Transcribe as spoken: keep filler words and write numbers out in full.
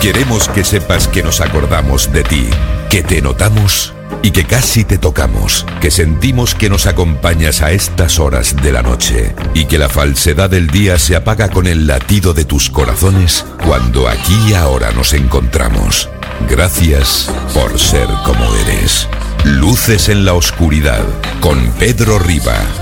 Queremos que sepas que nos acordamos de ti, que te notamos y que casi te tocamos, que sentimos que nos acompañas a estas horas de la noche y que la falsedad del día se apaga con el latido de tus corazones cuando aquí y ahora nos encontramos. Gracias por ser como eres. Luces en la oscuridad con Pedro Riva.